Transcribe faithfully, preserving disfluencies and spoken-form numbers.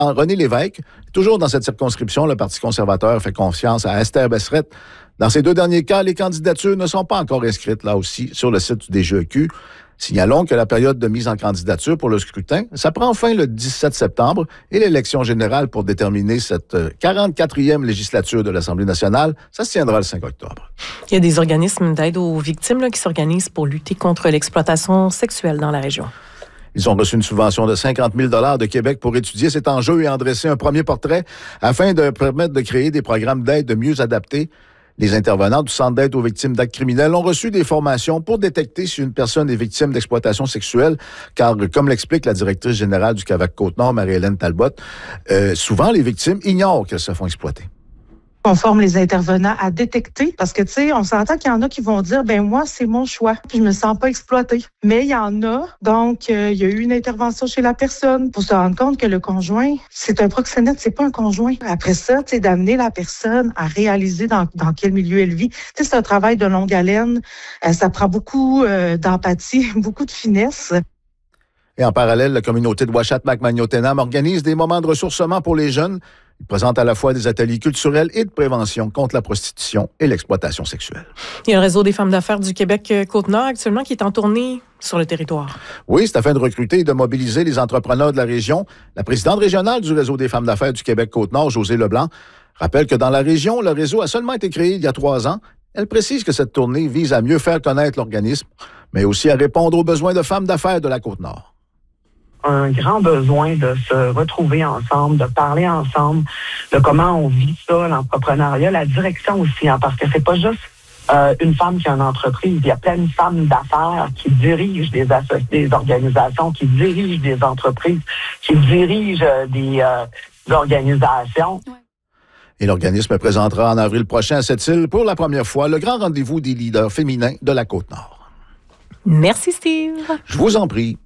René Lévesque, toujours dans cette circonscription, le Parti conservateur fait confiance à Esther Besseret. Dans ces deux derniers cas, les candidatures ne sont pas encore inscrites, là aussi, sur le site du D G E Q. Signalons que la période de mise en candidature pour le scrutin, ça prend fin le dix-sept septembre et l'élection générale pour déterminer cette quarante-quatrième législature de l'Assemblée nationale, ça se tiendra le cinq octobre. Il y a des organismes d'aide aux victimes là, qui s'organisent pour lutter contre l'exploitation sexuelle dans la région. Ils ont reçu une subvention de cinquante mille dollars de Québec pour étudier cet enjeu et en dresser un premier portrait afin de permettre de créer des programmes d'aide mieux adaptés. Les intervenants du Centre d'aide aux victimes d'actes criminels ont reçu des formations pour détecter si une personne est victime d'exploitation sexuelle, car, comme l'explique la directrice générale du CAVAC Côte-Nord, Marie-Hélène Talbot, euh, souvent les victimes ignorent qu'elles se font exploiter. On forme les intervenants à détecter parce que, tu sais, on s'entend qu'il y en a qui vont dire, ben moi, c'est mon choix, puis je me sens pas exploitée. Mais il y en a, donc, euh, il y a eu une intervention chez la personne pour se rendre compte que le conjoint, c'est un proxénète, c'est pas un conjoint. Après ça, tu sais, d'amener la personne à réaliser dans, dans quel milieu elle vit. Tu sais, c'est un travail de longue haleine. Euh, ça prend beaucoup euh, d'empathie, beaucoup de finesse. Et en parallèle, la communauté de Ouachat-Macmagnotenam organise des moments de ressourcement pour les jeunes. Ils présentent à la fois des ateliers culturels et de prévention contre la prostitution et l'exploitation sexuelle. Il y a le Réseau des femmes d'affaires du Québec Côte-Nord actuellement qui est en tournée sur le territoire. Oui, c'est afin de recruter et de mobiliser les entrepreneurs de la région. La présidente régionale du Réseau des femmes d'affaires du Québec Côte-Nord, Josée Leblanc, rappelle que dans la région, le réseau a seulement été créé il y a trois ans. Elle précise que cette tournée vise à mieux faire connaître l'organisme, mais aussi à répondre aux besoins de femmes d'affaires de la Côte-Nord. Un grand besoin de se retrouver ensemble, de parler ensemble, de comment on vit ça, l'entrepreneuriat, la direction aussi, hein, parce que c'est pas juste euh, une femme qui a une entreprise, il y a plein de femmes d'affaires qui dirigent des, associ- des organisations, qui dirigent des entreprises, qui dirigent euh, des, euh, des organisations. Et l'organisme présentera en avril prochain à Sept-Îles pour la première fois le grand rendez-vous des leaders féminins de la Côte-Nord. Merci Steve. Je vous en prie.